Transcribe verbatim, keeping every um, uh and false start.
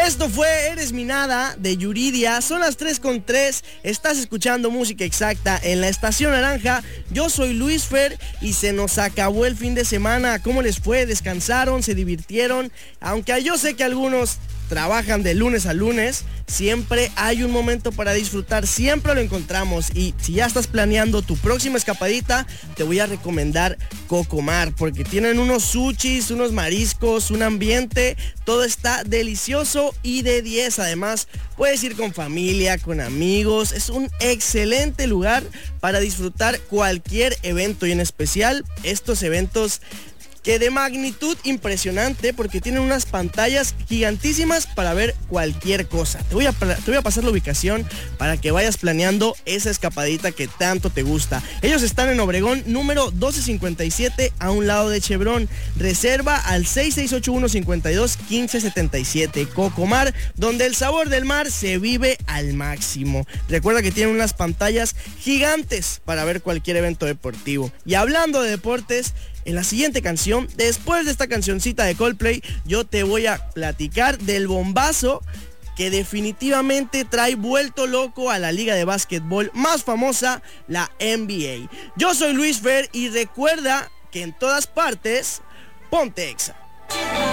Esto fue Eres mi nada de Yuridia. Son las tres con tres. Estás escuchando Música Exacta en la Estación Naranja. Yo soy Luis Fer y se nos acabó el fin de semana. ¿Cómo les fue? ¿Descansaron? ¿Se divirtieron? Aunque yo sé que algunos trabajan de lunes a lunes, siempre hay un momento para disfrutar, siempre lo encontramos. Y si ya estás planeando tu próxima escapadita, te voy a recomendar Cocomar, porque tienen unos sushis, unos mariscos, un ambiente, todo está delicioso y de diez. Además, puedes ir con familia, con amigos, es un excelente lugar para disfrutar cualquier evento, y en especial estos eventos que de magnitud impresionante, porque tienen unas pantallas gigantísimas para ver cualquier cosa. Te voy a, te voy a pasar la ubicación para que vayas planeando esa escapadita que tanto te gusta. Ellos están en Obregón, número doce cincuenta y siete, a un lado de Chevron. Reserva al seis seis ocho uno, cinco dos, uno cinco siete siete. Cocomar, donde el sabor del mar se vive al máximo. Recuerda que tienen unas pantallas gigantes para ver cualquier evento deportivo. Y hablando de deportes, en la siguiente canción, después de esta cancioncita de Coldplay, yo te voy a platicar del bombazo que definitivamente trae vuelto loco a la liga de básquetbol más famosa, la N B A. Yo soy Luis Fer y recuerda que en todas partes, ponte Exa.